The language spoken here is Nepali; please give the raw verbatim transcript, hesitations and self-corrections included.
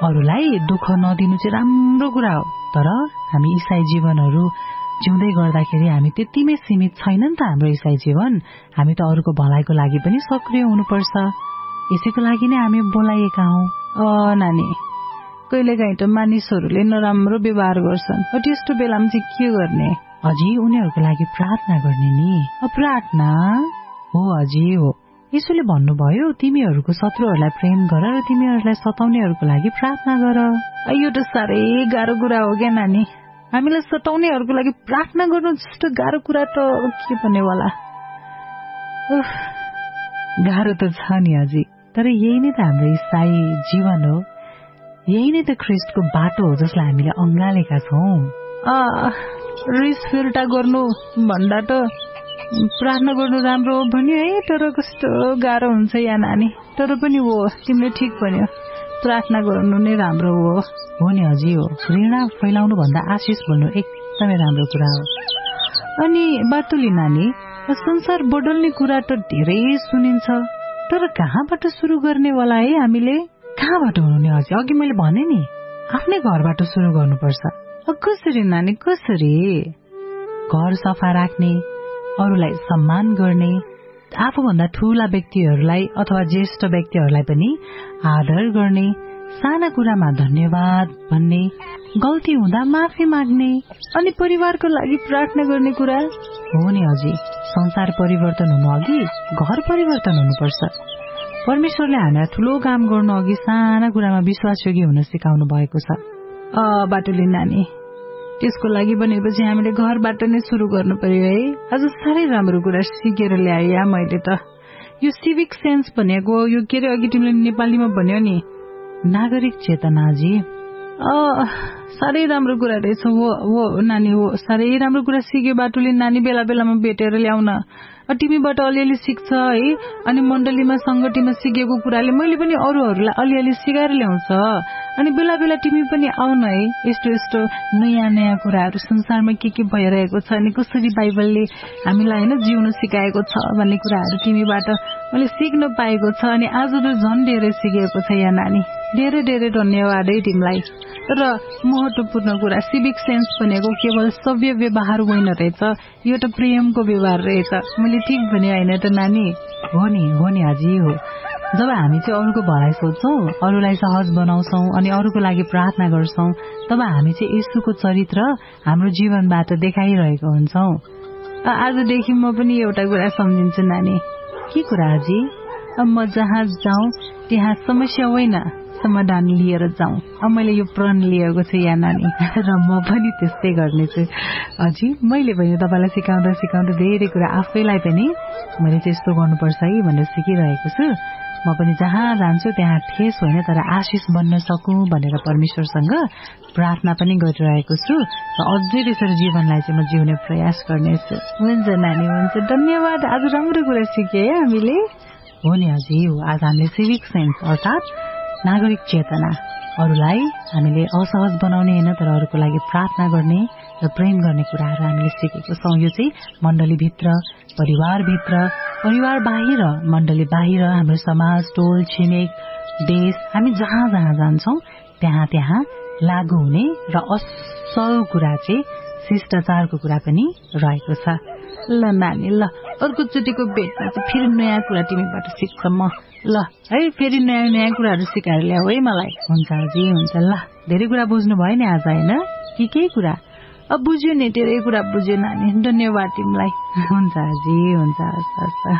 अरूलाई दुःख नदिनु चाहिँ राम्रो कुरा हो, तर हामी ईसाई जीवनहरू जिउँदै गर्दाखेरि हामी त्यतिमै सीमित छैन नि त हाम्रो ईसाई जीवन। हामी त अरूको भलाइको लागि पनि सक्रिय हुनुपर्छ। यसैको लागि नै हामी बोलाइएका हौं। अ नानी, कहिलेकाहीँ त मानिसहरूले नराम्रो व्यवहार गर्छन्, त्यस्तो बेलामा चाहिँ के गर्ने? अझै उनीहरूको लागि प्रार्थना गर्ने नि। प्रार्थना हो अझै हो। यसोले भन्नुभयो तिमीहरूको शत्रुहरूलाई प्रेम गर र तिमीहरूलाई सताउनेहरूको लागि प्रार्थना गर। यो त साह्रै गाह्रो कुरा हो क्या नानी। हामीलाई सताउनेहरूको लागि प्रार्थना गर्नु जस्तो गाह्रो कुरा त के भन्ने वाला। गाह्रो त छ नि अझै, तर यही नै त हाम्रो ईसाई जीवन हो। यही नै त ख्रिस्टको बाटो हो जसलाई हामीले अँगालेका छौं। रिस फिर्ता गर्नु भन्दा त प्रार्थना गर्नु राम्रो हो भन्यो है, तर कस्तो गाह्रो हुन्छ या नानी। तर पनि हो, तिमीले ठिक भन्यो, प्रार्थना गर्नु नै राम्रो हो। हो नि अझै हो। घृणा फैलाउनु भन्दा आशिष भन्नु एकदमै राम्रो कुरा हो। अनि बातुली नानी, संसार बदल्ने कुरा त धेरै सुनिन्छ, तर कहाँबाट सुरु गर्ने वाला है हामीले? कहाँबाट हुनु? अझै अघि मैले भने नि, आफ्नै घरबाट सुरु गर्नुपर्छ। कसरी नानी, कसरी? घर सफा राख्ने, अरूलाई सम्मान गर्ने, आफूभन्दा ठूला व्यक्तिहरूलाई अथवा ज्येष्ठ व्यक्तिहरूलाई पनि आदर गर्ने, साना कुरामा धन्यवाद भन्ने, गल्ती हुँदा माफी माग्ने, अनि परिवारको लागि प्रार्थना गर्ने कुरा हो नि अझै। संसार परिवर्तन हुनु अघि घर परिवर्तन हुनुपर्छ। परमेश्वरले हामीलाई ठूलो काम गर्नु अघि साना कुरामा विश्वासयोग्य हुन सिकाउनु भएको छ। अ बाटुली नानी, त्यसको लागि भनेपछि हामीले घरबाट नै सुरु गर्नु पर्यो है। आज साह्रै राम्रो कुरा सिकेर ल्याए या मैले त। यो सिभिक सेन्स भनेको यो के रे, अघि तिमीले नेपालीमा भन्यो नि, नागरिक चेतना जी। अ साह्रै राम्रो कुरा रहेछ। हो हो नानी, हो साह्रै राम्रो कुरा सिक्यो बाटुली नानी। बेला बेलामा भेटेर ल्याउन, तिमीबाट अलिअलि सिक्छ है। अनि मण्डलीमा संगठनमा सिकेको कुराले मैले पनि अरूहरूलाई अलिअलि सिकाएर ल्याउँछ। अनि बेला बेला तिमी पनि आउन है। यस्तो यस्तो नयाँ नयाँ कुराहरू संसारमा के के भइरहेको छ, अनि कसरी बाइबलले हामीलाई होइन जिउन सिकाएको छ भन्ने कुराहरू तिमीबाट मैले सिक्न पाएको छ। अनि आज त झन् धेरै सिकेको छ या नानी। धेरै धेरै धन्यवाद है तिमीलाई। र महत्वपूर्ण कुरा, सिभिक सेन्स भनेको केवल सभ्य व्यवहार होइन रहेछ, यो त प्रेमको व्यवहार रहेछ। मैले ठिक भने होइन त नानी? हो नि, हो नि अझै हो। जब हामी चाहिँ अरूको भलाइ सोच्छौं, अरूलाई सहज बनाउँछौं अनि अरूको लागि प्रार्थना गर्छौं, तब हामी चाहिँ येशूको चरित्र हाम्रो जीवनबाट देखाइरहेको हुन्छौं। आजदेखि म पनि एउटा कुरा सम्झिन्छु नानी। के कुरा अझै? म जहाँ जाउँ त्यहाँ समस्या होइन, समाधान लिएर जाउँ। अब मैले यो प्रण लिएको छु या नानी, र म पनि त्यस्तै गर्नेछु। अझै मैले पनि तपाईँलाई सिकाउँदा सिकाउँदा धेरै कुरा आफैलाई पनि मैले चाहिँ यस्तो गर्नुपर्छ है भनेर सिकिरहेको छु। म पनि जहाँ जान्छु त्यहाँ ठेस होइन तर आशिष बन्न सकूँ भनेर परमेश्वरसँग प्रार्थना पनि गरिरहेको छु, र अझै त्यसरी जीवनलाई चाहिँ म जिउने प्रयास गर्नेछु। हुन्छ नानी, हुन्छ, धन्यवाद। आज राम्रो कुरा सिके है हामीले। हो नि अझै हो। आज हामीले सिभिक सेन्स अर्थात् नागरिक चेतना, अरूलाई हामीले असहज बनाउने होइन तर अरूको लागि प्रार्थना गर्ने र प्रेम गर्ने कुराहरू हामीले सिकेको छौँ। यो चाहिँ मण्डलीभित्र, परिवारभित्र, परिवार बाहिर, मण्डली बाहिर, हाम्रो समाज, टोल छिमेक, देश, हामी जहाँ जहाँ जान्छौँ त्यहाँ त्यहाँ लागू हुने र असल कुरा चाहिँ शिष्टाचारको कुरा पनि रहेको छ। ल नानी, ल अर्को चोटिको भेटमा चाहिँ फेरि नयाँ कुरा तिमीबाट सिक्छ म। ल है, फेरि नयाँ नयाँ कुराहरू सिकाएर ल्याऊ है मलाई। हुन्छ जी, हुन्छ। ल धेरै कुरा बुझ्नु भयो नि आज होइन? के केही कुरा अब बुझ्यो नि, धेरै कुरा बुझ्यो नानी। धन्यवाद तिमीलाई। हुन्छ जी, हुन्छ, हस् हस्।